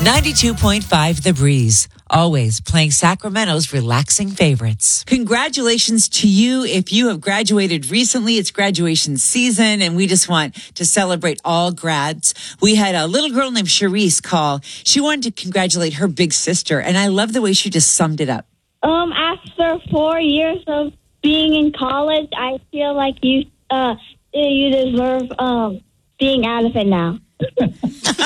92.5 The Breeze. Always playing Sacramento's relaxing favorites. Congratulations to you if you have graduated recently. It's graduation season, and we just want to celebrate all grads. We had a little girl named Charisse call. She wanted to congratulate her big sister, and I love the way she just summed it up. After 4 years of being in college, I feel like you deserve being out of it now.